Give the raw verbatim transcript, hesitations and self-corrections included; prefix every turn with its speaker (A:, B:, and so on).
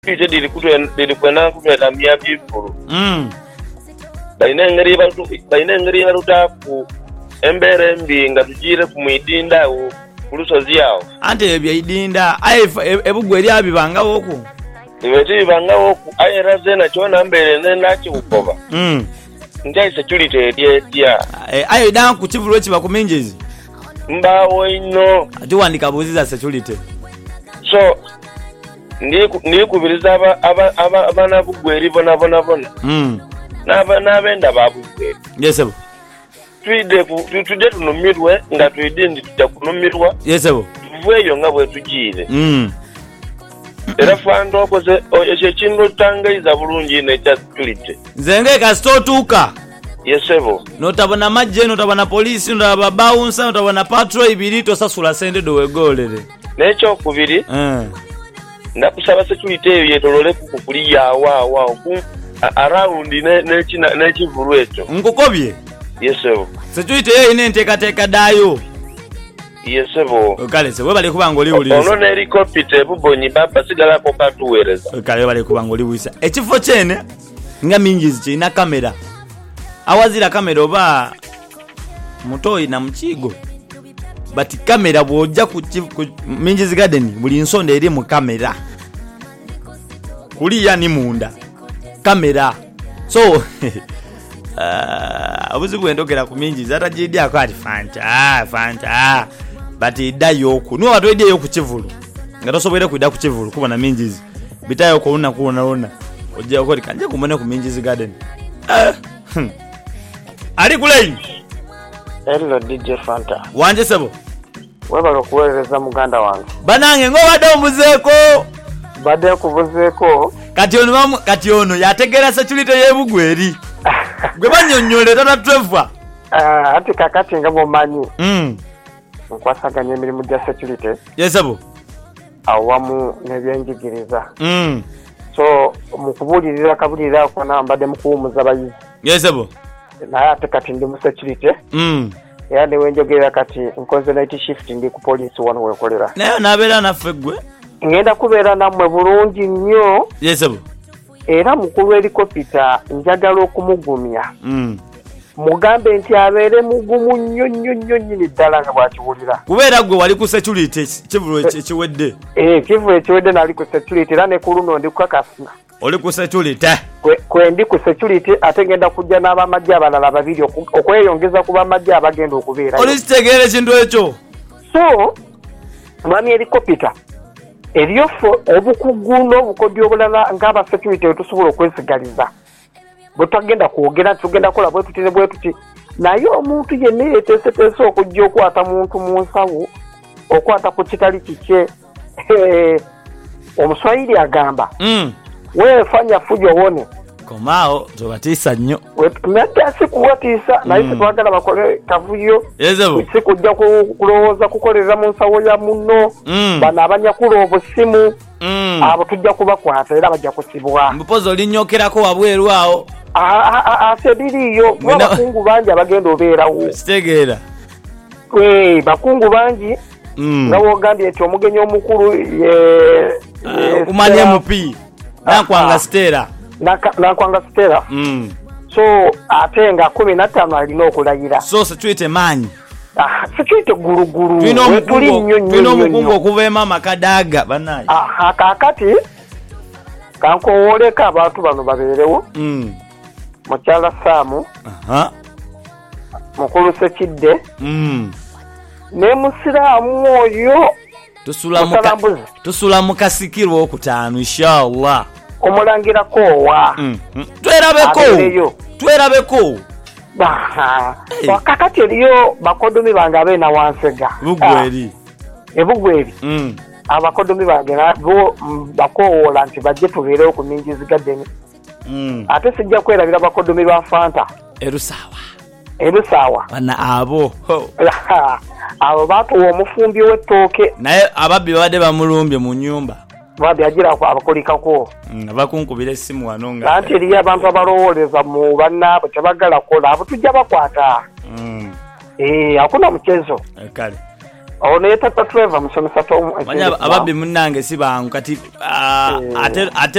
A: Pite dili kutwe dili kwena kutwe na mia bifuru.
B: Mm.
A: Baina ngari bantu baina ngari barutaku embere mbi nga tujire kumwidinda u kulusozi yawo.
B: Ante ebya idinda aye ebugweri abibanga woku.
A: Ibeti banga woku aye razena chona mbere nena chikukoba.
B: Mm.
A: Njai security edie dia.
B: Aye dan ku chivulo chiba kuminjezi.
A: Mbawo ino.
B: Ati wandika buziza security.
A: So ndi kubiriza aba aba aba abana bugweri bona bona bona.
B: Mm.
A: Naba nabenda babugweri.
B: Yesebo.
A: Tuide ku tuide tunumirwe nga tuide ndi tujakunumirwa.
B: Yesebo.
A: Tuveyo nga bwe tujire.
B: Mm.
A: Era fando koze oye chingo tangaiza bulungi ne cha security.
B: Zenge ka stotuka.
A: Yesebo.
B: Notabona majje notabona police notabona bouncer notabona patrol ibirito sasula sende do wegolere.
A: Necho kubiri.
B: Eh.
A: Nakusaba security yetolole kukuli yawa wa ku around ne ne china ne chivuru echo.
B: Nkukobye.
A: Yesebo.
B: Security ye ine nteka teka dayo.
A: Yesebo.
B: Okale se webale kubanga oli uli.
A: Ono ne helicopter bubonyi baba sigala ko katuwereza.
B: Okale webale kubanga oli wisa. Ekifo chene nga mingizi china kamera. Awazira kamera oba mutoyi na mchigo. But kamera bwojja ku Minjizi Garden buli nsonde eri mu kamera. Kuli yani munda. Kamera. So uh, abuzibu endokera ku Minjizi ata jidi akwati fanta ah fanta but idayo ku no watu ide yo ku Kivulu ngato sobere ku ida ku Kivulu kuba na Minjizi bitayo ko una ku na ona ojja ko kanje kumone ku Minjizi Garden ah hmm. Ali kulei
C: Hello D J Fanta.
B: Wanje sebo.
C: Webalo kuwereza muganda wange.
B: Banange ngo badombuzeko.
C: Bade kuvuzeeko.
B: Kati ono bamu kati ono yategera security yebugweri. Gwe banyonyole tata Trevor.
C: Ah ati kakati ngabo manyi.
B: Mm.
C: Nkwasaganya emirimu gya security.
B: Yesabo.
C: Awamu nebyenjigiriza.
B: Mm.
C: So mukubulirira kabulirira ko nambade mukuumuza bayizi.
B: Yesabo.
C: Na ate kati ndi mu security.
B: Mm.
C: Yande wenjogera kati nkoze night shift ndi ku police wano wekolera.
B: Nayo nabera nafegwe.
C: Ngenda kubeera namwe bulungi nnyo.
B: Yesabo.
C: Era mukulu helicopter njagala okumugumya.
B: Mm.
C: Mugambe nti abeere mugumu nnyo nnyo nnyo nyini ddala nga bwakiwulira.
B: Kubeera gwe wali ku security Kivulu ekiwedde.
C: Eh Kivulu ekiwedde nali ku security era ne kuluno ndi kukakasina.
B: Oli ku security.
C: Kwe, kwe ndi ku security ate ngenda kujja n'abamajja abalala babiri okweyongeza ku bamajja abagenda okubeera.
B: Oli kitegeere kintu ekyo.
C: So mwami helicopter eriyo obukugu n'obukodyo obulala ng'aba security tusobola okwesigaliza. Bwe tugenda kwogera tugenda kola bwe tutire bwe tuti naye omuntu yenna yeeteeseteese okujja okwata muntu mu nsawo okwata ku kitali kike. Omuswahili agamba
B: Mm.
C: weefanya fujo wone
B: Komao tobatisa nnyo.
C: Wetumete sikuwatisa na isi twagala bakole kavuyo.
B: Yezebo.
C: Sikujja kulowooza kukolera mu nsawo ya muno.
B: Mm.
C: Bana abanyakulo obusimu.
B: Mm.
C: Abo tujja kubakwata era bajja kusibwa.
B: Mpozo linnyokerako wabweru awo.
C: Ate biriyo bakungu bangi abagenda obeerawo.
B: Kitegeera.
C: Kwe bakungu bangi.
B: Mm.
C: Nga wogambye eti omugenyi omukulu ye
B: kumanya M P. Nakwanga Stella.
C: Nakwanga Stella.
B: Mm.
C: So ate nga kumi na ttaano alina okulayira.
B: So security manyi.
C: Ah, security guru guru.
B: Twino omukungu, twino omukungu okubeema amakadaga banayi.
C: Ah, kakati kankowooleka abantu bano babeerewo.
B: Mm.
C: Mukyala Saamu.
B: Aha.
C: Mukulu Sekidde.
B: Mm.
C: Ne musiraamu oyo.
B: Tusula muka tusula mukasikirwa okutaano inshallah.
C: Omulangira kowa.
B: Mm. Twerabeko. Twerabeko.
C: Bah. Wakakati eriyo bakodomi bange abeena wansega.
B: Bugweri.
C: Ebugweri.
B: Mm.
C: Abakodomi bange bo bakoola nti bajje tubeerewo ku Minjizi Garden.
B: Mm.
C: Ate sijja kwerabira bakodomi ba Fanta.
B: Erusawa.
C: Erusawa.
B: Bana abo.
C: Abo batuwa omufumbi w'ettooke.
B: Naye ababbi babadde bamulumbye mu nyumba.
C: Babbi agira abakolikako.
B: Mm, abakunkubira essimu wano nga.
C: Nanti eriyo abantu abalowooleza mu bannaabwe tebagala kola abo tujja bakwata.
B: Mm.
C: Eh, hakuna mchezo.
B: Kale.
C: Ono yetata Trevor musomesa tomu.
B: Manya ababbi munnange sibangu kati ate ate